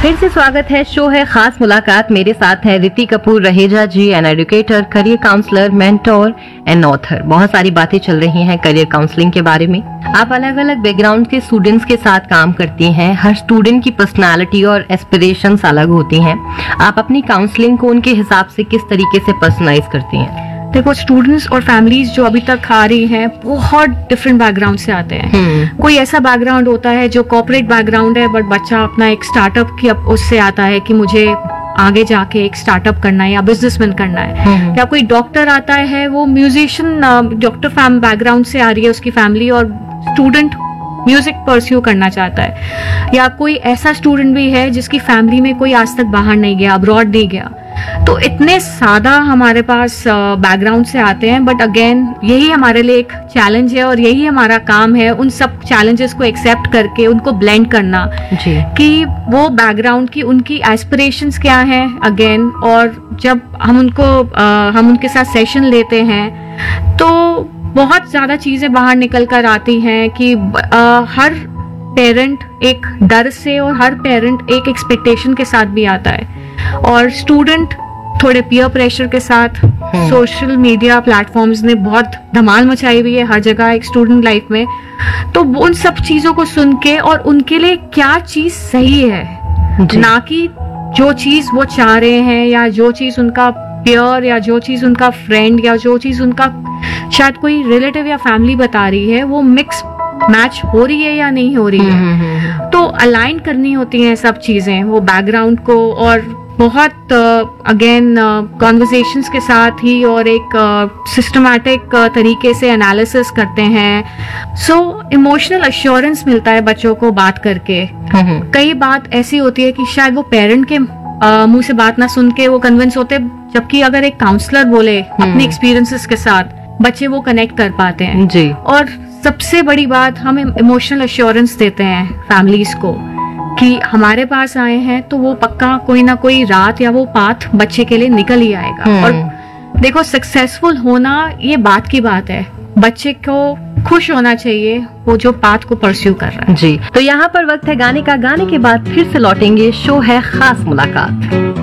फिर से स्वागत है। शो है खास मुलाकात। मेरे साथ है रिति कपूर रहेजा जी, an educator, career counsellor, mentor and author. बहुत सारी बातें चल रही हैं करियर काउंसलिंग के बारे में। आप अलग अलग बैकग्राउंड के स्टूडेंट्स के साथ काम करती हैं। हर स्टूडेंट की पर्सनालिटी और एस्पिरेशंस अलग होती हैं। आप अपनी काउंसलिंग को उनके हिसाब से किस तरीके से पर्सनलाइज करती हैं? देखो, स्टूडेंट्स और फैमिलीज जो अभी तक आ रही हैं बहुत डिफरेंट बैकग्राउंड से आते हैं। कोई ऐसा बैकग्राउंड होता है जो कॉर्पोरेट बैकग्राउंड है, बट बच्चा अपना एक स्टार्टअप की उससे आता है कि मुझे आगे जाके एक स्टार्टअप करना है या बिजनेसमैन करना है। या कोई डॉक्टर आता है, वो म्यूजिशियन डॉक्टर बैकग्राउंड से आ रही है उसकी फैमिली, और स्टूडेंट म्यूजिक परस्यू करना चाहता है। या कोई ऐसा स्टूडेंट भी है जिसकी फैमिली में कोई आज तक बाहर नहीं गया, अब्रॉड नहीं गया। तो इतने सादा हमारे पास बैकग्राउंड से आते हैं, बट अगेन यही हमारे लिए एक चैलेंज है और यही हमारा काम है, उन सब चैलेंजेस को एक्सेप्ट करके उनको ब्लेंड करना जी। कि वो बैकग्राउंड की उनकी एस्पिरेशंस क्या हैं अगेन। और जब हम उनके साथ सेशन लेते हैं तो बहुत ज्यादा चीजें बाहर निकल कर आती हैं कि हर पेरेंट एक डर से और हर पेरेंट एक एक्सपेक्टेशन के साथ भी आता है, और स्टूडेंट थोड़े पीयर प्रेशर के साथ। सोशल मीडिया प्लेटफॉर्म्स ने बहुत धमाल मचाई हुई है हर जगह एक स्टूडेंट लाइफ में। तो उन सब चीजों को सुन के और उनके लिए क्या चीज सही है, ना कि जो चीज वो चाह रहे हैं या जो चीज उनका पीयर या जो चीज उनका फ्रेंड या जो चीज उनका शायद कोई रिलेटिव या फैमिली बता रही है, वो मिक्स मैच हो रही है या नहीं हो रही है। तो अलाइन करनी होती हैं सब चीजें, वो बैकग्राउंड को, और बहुत अगेन कॉन्वर्सेशंस के साथ ही और एक सिस्टमैटिक तरीके से एनालिसिस करते हैं। सो इमोशनल अश्योरेंस मिलता है बच्चों को बात करके। कई बात ऐसी होती है कि शायद वो पेरेंट के मुंह से बात ना सुन के वो कन्विंस होते, जबकि अगर एक काउंसलर बोले अपने एक्सपीरियंसेस के साथ, बच्चे वो कनेक्ट कर पाते हैं जी। और सबसे बड़ी बात, हम इमोशनल अश्योरेंस देते हैं फैमिलीज को कि हमारे पास आए हैं तो वो पक्का कोई ना कोई रात या वो पाथ बच्चे के लिए निकल ही आएगा। और देखो, सक्सेसफुल होना ये बात की बात है, बच्चे को खुश होना चाहिए वो जो पाथ को परस्यू कर रहा है जी। तो यहाँ पर वक्त है गाने का। गाने के बाद फिर से लौटेंगे। शो है खास मुलाकात।